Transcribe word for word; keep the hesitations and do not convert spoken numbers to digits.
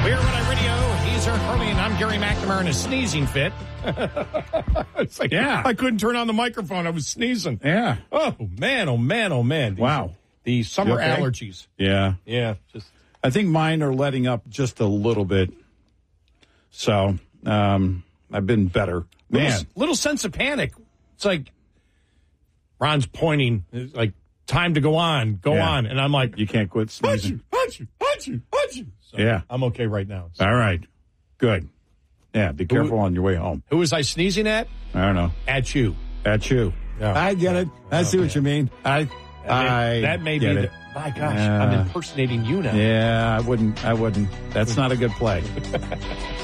We're Red Eye Radio. He's Eric Harley, and I'm Gary McNamara in a sneezing fit. It's like, yeah. I couldn't turn on the microphone. I was sneezing. Yeah. Oh, man, oh, man, oh, man. These, Wow. The summer You okay? allergies. Yeah. Yeah. Just I think mine are letting up just a little bit. So, um, I've been better. Man. Little, little sense of panic. It's like Ron's pointing, it's like, time to go on, go Yeah. on. And I'm like, You can't quit sneezing. Achoo, achoo, achoo. So Yeah. I'm okay right now. So. All right. Good. Yeah, be careful on your way home. Who was I sneezing at? I don't know. At you. At you. Yeah. I get it. I see what you mean. I, That I may, that may be get the, it. my gosh, Yeah. I'm impersonating you now. Yeah, I wouldn't. I wouldn't. That's not a good play.